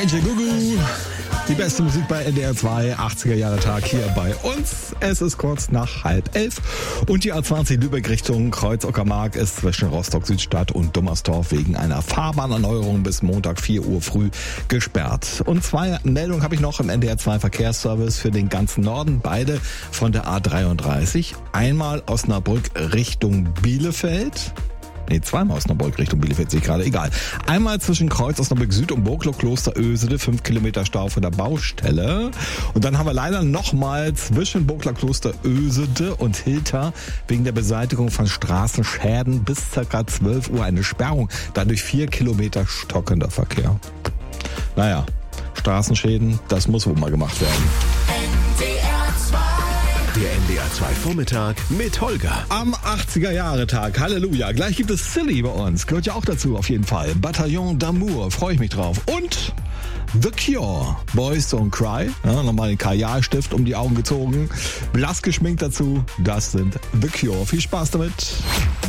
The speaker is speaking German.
DJ Gugu. Die beste Musik bei NDR 2, 80er Jahre Tag hier bei uns. Es ist kurz nach 10:30 und die A20 Lübeck Richtung Kreuz-Uckermark ist zwischen Rostock-Südstadt und Dummersdorf wegen einer Fahrbahnerneuerung bis Montag 4 Uhr früh gesperrt. Und 2 Meldungen habe ich noch im NDR 2 Verkehrsservice für den ganzen Norden, beide von der A33. Einmal Osnabrück Richtung Bielefeld. Zweimal Osnabrück Richtung Bielefeld, sehe ich gerade, egal. Einmal zwischen Kreuz Osnabrück Süd und Burgloch Kloster Ösede, 5 Kilometer Stau von der Baustelle. Und dann haben wir leider nochmal zwischen Burgloch Kloster Ösede und Hilter wegen der Beseitigung von Straßenschäden bis ca. 12 Uhr eine Sperrung. Dadurch 4 Kilometer stockender Verkehr. Naja, Straßenschäden, das muss wohl mal gemacht werden. Der NDR 2 Vormittag mit Holger. Am 80er-Jahre-Tag, Halleluja. Gleich gibt es Silly bei uns. Gehört ja auch dazu auf jeden Fall. Bataillon d'Amour, freue ich mich drauf. Und The Cure, Boys Don't Cry. Ja, nochmal den Kajalstift um die Augen gezogen. Blass geschminkt dazu. Das sind The Cure. Viel Spaß damit.